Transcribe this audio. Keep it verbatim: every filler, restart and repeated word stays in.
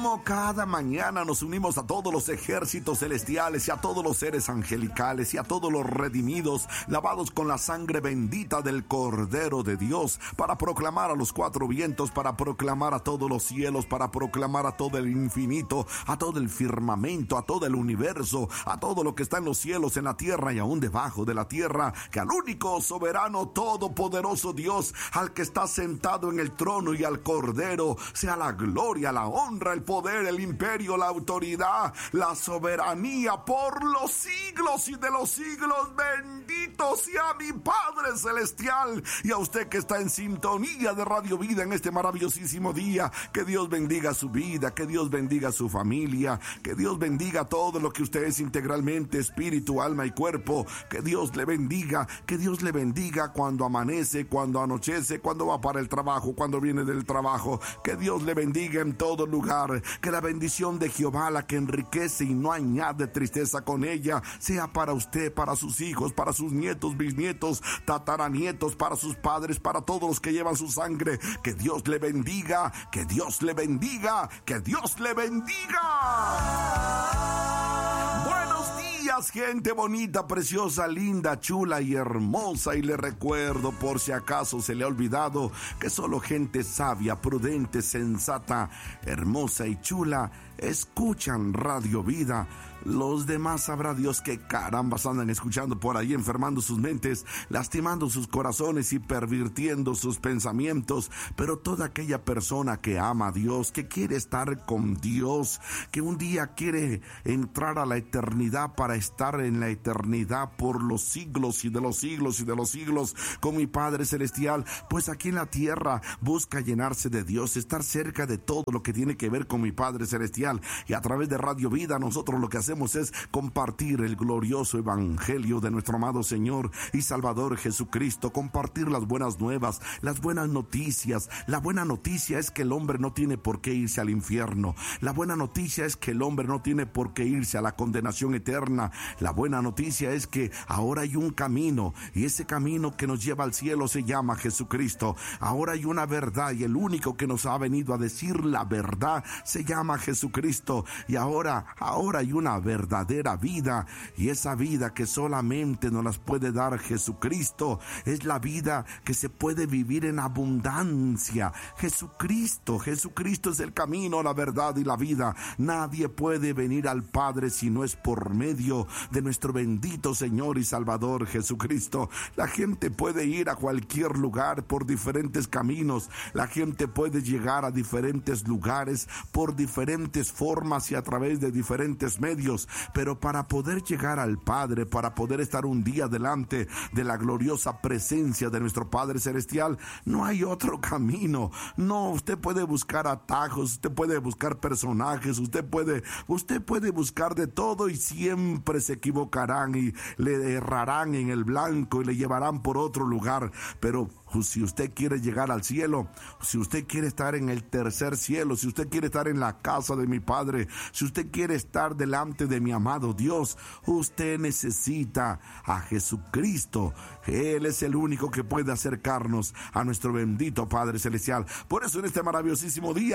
como cada mañana nos unimos a todos los ejércitos celestiales y a todos los seres angelicales y a todos los redimidos, lavados con la sangre bendita del Cordero de Dios, para proclamar a los cuatro vientos, para proclamar a todos los cielos, para proclamar a todo el infinito, a todo el firmamento, a todo el universo, a todo lo que está en los cielos, en la tierra y aún debajo de la tierra, que al único soberano, todopoderoso Dios, al que está sentado en el trono y al Cordero, sea la gloria, la honra, el poder, el imperio, la autoridad, la soberanía por los siglos y de los siglos. Bendito sea mi Padre Celestial, y a usted que está en sintonía de Radio Vida en este maravillosísimo día. Que Dios bendiga su vida, que Dios bendiga su familia, que Dios bendiga todo lo que usted es integralmente, espíritu, alma y cuerpo. Que Dios le bendiga, que Dios le bendiga cuando amanece, cuando anochece, cuando va para el trabajo, cuando viene del trabajo. Que Dios le bendiga en todo lugar. Que la bendición de Jehová, la que enriquece y no añade tristeza con ella, sea para usted, para sus hijos, para sus nietos, bisnietos, tataranietos, para sus padres, para todos los que llevan su sangre. Que Dios le bendiga, que Dios le bendiga, que Dios le bendiga. Buenos días, gente bonita, preciosa, linda, chula y hermosa. Y le recuerdo, por si acaso se le ha olvidado, que solo gente sabia, prudente, sensata, hermosa y chula escuchan Radio Vida. Los demás sabrá Dios que carambas andan escuchando por ahí, enfermando sus mentes, lastimando sus corazones y pervirtiendo sus pensamientos. Pero toda aquella persona que ama a Dios, que quiere estar con Dios, que un día quiere entrar a la eternidad para estar en la eternidad por los siglos y de los siglos y de los siglos con mi Padre Celestial, pues aquí en la tierra busca llenarse de Dios, estar cerca de todo lo que tiene que ver con mi Padre Celestial. Y a través de Radio Vida nosotros lo que hacemos es compartir el glorioso evangelio de nuestro amado Señor y Salvador Jesucristo, compartir las buenas nuevas, las buenas noticias. La buena noticia es que el hombre no tiene por qué irse al infierno. La buena noticia es que el hombre no tiene por qué irse a la condenación eterna. La buena noticia es que ahora hay un camino, y ese camino que nos lleva al cielo se llama Jesucristo. Ahora hay una verdad, y el único que nos ha venido a decir la verdad se llama Jesucristo. Y ahora, ahora hay una verdadera vida, y esa vida que solamente nos las puede dar Jesucristo es la vida que se puede vivir en abundancia. Jesucristo, Jesucristo es el camino, la verdad y la vida. Nadie puede venir al Padre si no es por medio de nuestro bendito Señor y Salvador Jesucristo. La gente puede ir a cualquier lugar por diferentes caminos. La gente puede llegar a diferentes lugares por diferentes formas y a través de diferentes medios. Pero para poder llegar al Padre, para poder estar un día delante de la gloriosa presencia de nuestro Padre Celestial, no hay otro camino. No, usted puede buscar atajos, usted puede buscar personajes, usted puede, usted puede buscar de todo y siempre se equivocarán y le errarán en el blanco y le llevarán por otro lugar. Pero si usted quiere llegar al cielo, si usted quiere estar en el tercer cielo, si usted quiere estar en la casa de mi Padre, si usted quiere estar delante de mi amado Dios, usted necesita a Jesucristo. Él es el único que puede acercarnos a nuestro bendito Padre Celestial. Por eso en este maravillosísimo día